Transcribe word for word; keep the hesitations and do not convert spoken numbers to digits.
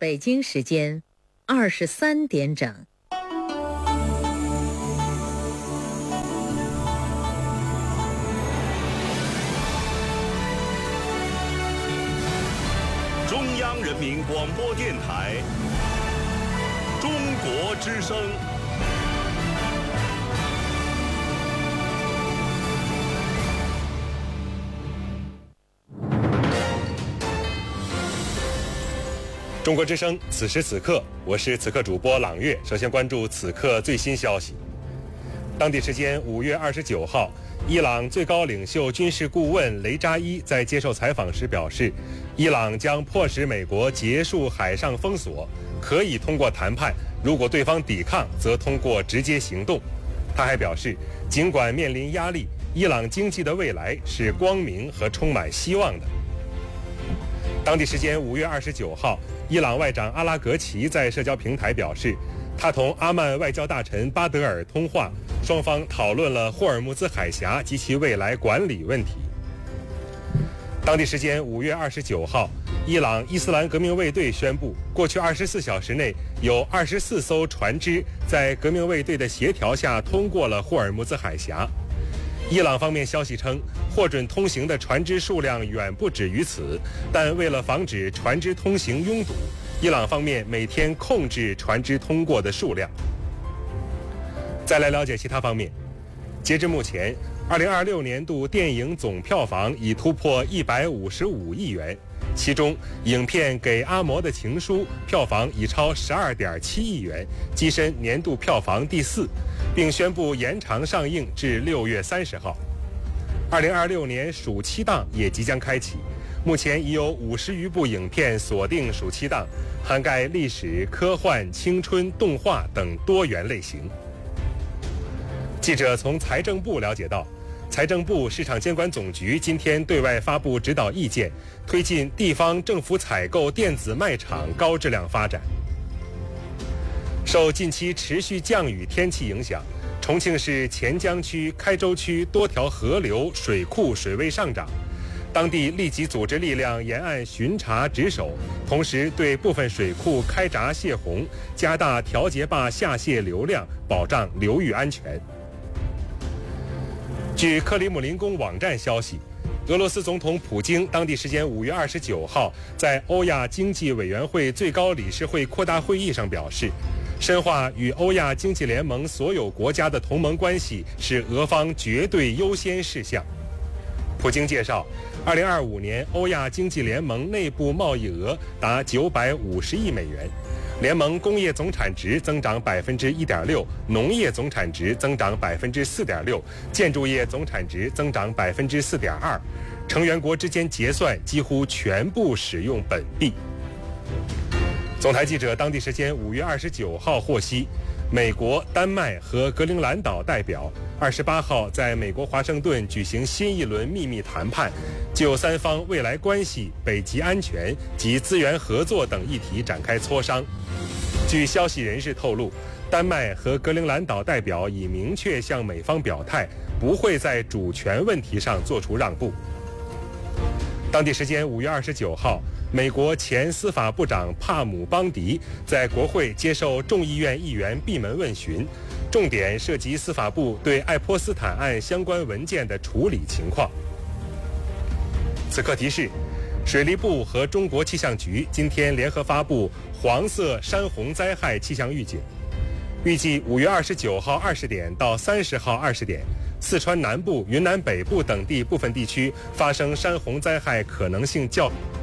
北京时间二十三点整。 中央人民广播电台中国之声。中国之声，此时此刻，我是此刻主播朗月。首先关注此刻最新消息。当地时间五月二十九号，伊朗最高领袖军事顾问雷扎伊在接受采访时表示，伊朗将迫使美国结束海上封锁，可以通过谈判，如果对方抵抗，则通过直接行动。他还表示，尽管面临压力，伊朗经济的未来是光明和充满希望的。当地时间五月二十九号，伊朗外长阿拉格齐在社交平台表示，他同阿曼外交大臣巴德尔通话，双方讨论了霍尔木兹海峡及其未来管理问题。当地时间五月二十九号，伊朗伊斯兰革命卫队宣布，过去二十四小时内有二十四艘船只在革命卫队的协调下通过了霍尔木兹海峡。伊朗方面消息称，获准通行的船只数量远不止于此，但为了防止船只通行拥堵，伊朗方面每天控制船只通过的数量。再来了解其他方面，截至目前，二零二六年度电影总票房已突破一百五十五亿元，其中影片《给阿嬷的情书》票房已超十二点七亿元，跻身年度票房第四，并宣布延长上映至六月三十号。二零二六年暑期档也即将开启，目前已有五十余部影片锁定暑期档，涵盖历史、科幻、青春、动画等多元类型。记者从财政部了解到，财政部市场监管总局今天对外发布指导意见，推进地方政府采购电子卖场高质量发展。受近期持续降雨天气影响，重庆市黔江区、开州区多条河流、水库水位上涨，当地立即组织力量沿岸巡查值守，同时对部分水库开闸泄洪，加大调节坝下泄流量，保障流域安全。据克里姆林宫网站消息，俄罗斯总统普京当地时间五月二十九号在欧亚经济委员会最高理事会扩大会议上表示，深化与欧亚经济联盟所有国家的同盟关系是俄方绝对优先事项。普京介绍，二零二五年欧亚经济联盟内部贸易额达九百五十亿美元，联盟工业总产值增长百分之一点六，农业总产值增长百分之四点六，建筑业总产值增长百分之四点二。成员国之间结算几乎全部使用本币。总台记者当地时间五月二十九号获悉，美国、丹麦和格陵兰岛代表二十八号在美国华盛顿举行新一轮秘密谈判，就三方未来关系、北极安全及资源合作等议题展开磋商。据消息人士透露，丹麦和格陵兰岛代表已明确向美方表态，不会在主权问题上做出让步。当地时间五月二十九号，美国前司法部长帕姆邦迪在国会接受众议院议员闭门问询，重点涉及司法部对爱泼斯坦案相关文件的处理情况。此刻提示，水利部和中国气象局今天联合发布黄色山洪灾害气象预警，预计五月二十九号二十点到三十号二十点，四川南部、云南北部等地部分地区发生山洪灾害可能性较